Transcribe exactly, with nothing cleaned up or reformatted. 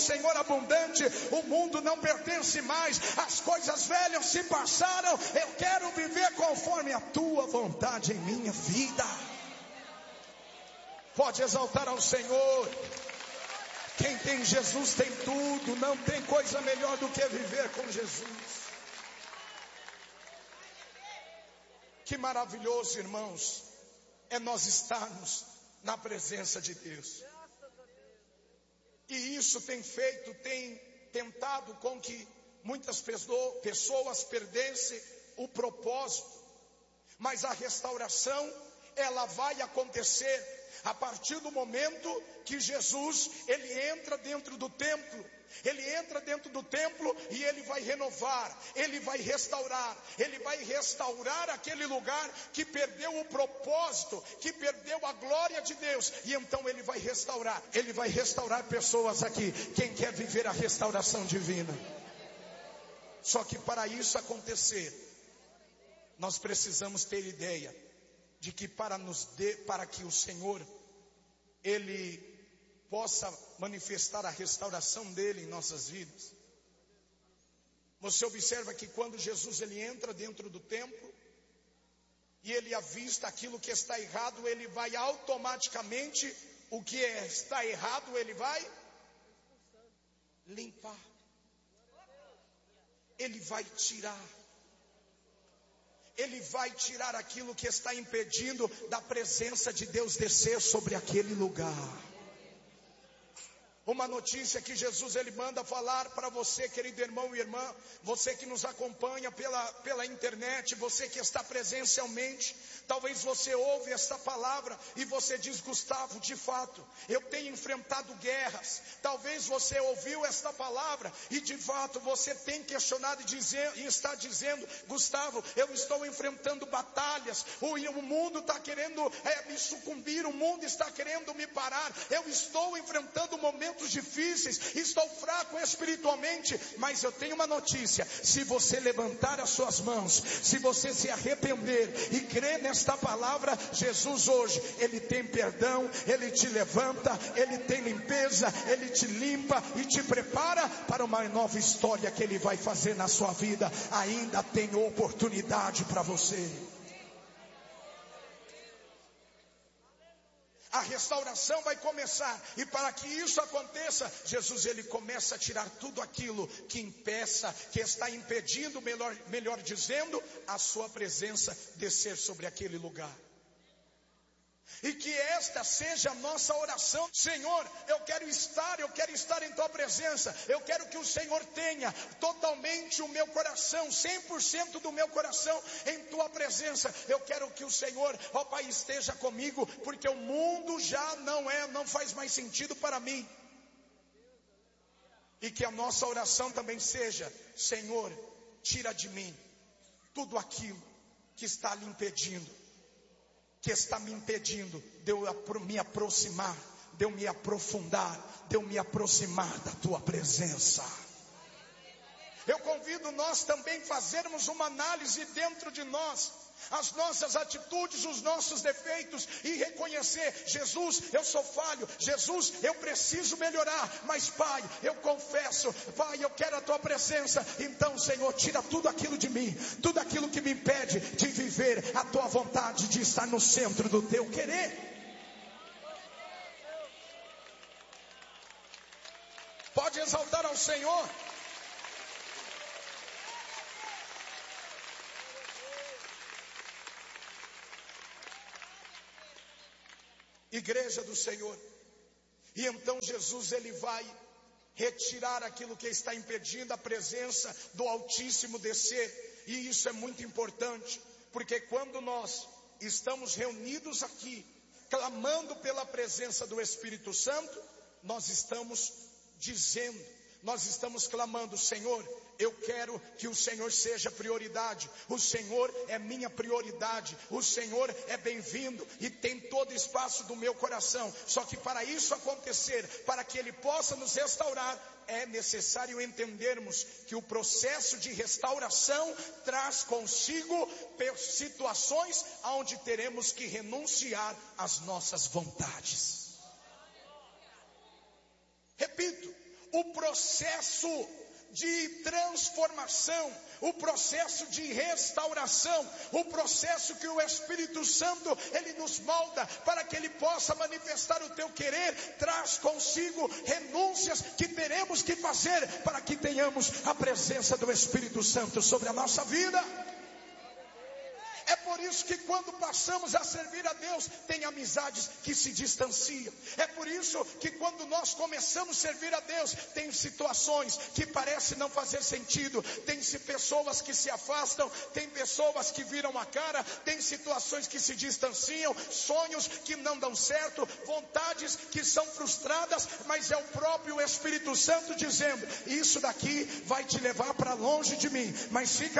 Senhor abundante, o mundo não pertence mais, as coisas velhas se passaram, eu quero viver conforme a tua vontade em minha vida. Pode exaltar ao Senhor. Quem tem Jesus tem tudo, não tem coisa melhor do que viver com Jesus. Que maravilhoso, irmãos, é nós estarmos na presença de Deus. E isso tem feito, tem tentado com que muitas pessoas perdessem o propósito. Mas a restauração, ela vai acontecer a partir do momento que Jesus, ele entra dentro do templo. Ele entra dentro do templo e ele vai renovar, ele vai restaurar, ele vai restaurar aquele lugar que perdeu o propósito, que perdeu a glória de Deus. E então ele vai restaurar, ele vai restaurar pessoas aqui. Quem quer viver a restauração divina? Só que para isso acontecer, nós precisamos ter ideia de que para nos dê, para que o Senhor, ele possa manifestar a restauração dele em nossas vidas. Você observa que quando Jesus ele entra dentro do templo e ele avista aquilo que está errado, ele vai automaticamente, o que está errado ele vai limpar, ele vai tirar, ele vai tirar aquilo que está impedindo da presença de Deus descer sobre aquele lugar. Uma notícia que Jesus ele manda falar para você, querido irmão e irmã, você que nos acompanha pela, pela internet, você que está presencialmente, talvez você ouve esta palavra e você diz: Gustavo, de fato, eu tenho enfrentado guerras. Talvez você ouviu esta palavra e de fato você tem questionado e, dizer, e está dizendo: Gustavo, eu estou enfrentando batalhas, o, o mundo está querendo é, me sucumbir, o mundo está querendo me parar, eu estou enfrentando momentos difíceis, estou fraco espiritualmente, mas eu tenho uma notícia: se você levantar as suas mãos, se você se arrepender e crer nesta palavra, Jesus hoje, ele tem perdão, ele te levanta, ele tem limpeza, ele te limpa e te prepara para uma nova história que ele vai fazer na sua vida. Ainda tem oportunidade para você. A restauração vai começar, e para que isso aconteça, Jesus ele começa a tirar tudo aquilo que impeça, que está impedindo, melhor, melhor dizendo, a sua presença descer sobre aquele lugar. E que esta seja a nossa oração: Senhor, eu quero estar, eu quero estar em tua presença, eu quero que o Senhor tenha totalmente o meu coração, cem por cento do meu coração em tua presença. Eu quero que o Senhor, ó Pai, esteja comigo, porque o mundo já não é, não faz mais sentido para mim. E que a nossa oração também seja: Senhor, tira de mim tudo aquilo que está lhe impedindo, que está me impedindo de eu me aproximar, de eu me aprofundar, de eu me aproximar da tua presença. Eu convido nós também fazermos uma análise dentro de nós, as nossas atitudes, os nossos defeitos, e reconhecer: Jesus, eu sou falho, Jesus, eu preciso melhorar, mas Pai, eu confesso, Pai, eu quero a tua presença. Então, Senhor, tira tudo aquilo de mim, tudo aquilo que me impede de viver a tua vontade, de estar no centro do teu querer. Pode exaltar ao Senhor. Igreja do Senhor. E então Jesus ele vai retirar aquilo que está impedindo a presença do Altíssimo descer. E isso é muito importante, porque quando nós estamos reunidos aqui, clamando pela presença do Espírito Santo, nós estamos dizendo, nós estamos clamando: Senhor, eu quero que o Senhor seja prioridade, o Senhor é minha prioridade, o Senhor é bem-vindo e tem todo espaço do meu coração. Só que para isso acontecer, para que Ele possa nos restaurar, é necessário entendermos que o processo de restauração traz consigo situações onde teremos que renunciar às nossas vontades. Repito, o processo de transformação, o processo de restauração, o processo que o Espírito Santo, ele nos molda para que ele possa manifestar o teu querer, traz consigo renúncias que teremos que fazer para que tenhamos a presença do Espírito Santo sobre a nossa vida. É por isso que quando passamos a servir a Deus, tem amizades que se distanciam. É por isso que quando nós começamos a servir a Deus, tem situações que parecem não fazer sentido. Tem pessoas que se afastam, tem pessoas que viram a cara, tem situações que se distanciam, sonhos que não dão certo, vontades que são frustradas, mas é o próprio Espírito Santo dizendo: isso daqui vai te levar para longe de mim, mas fica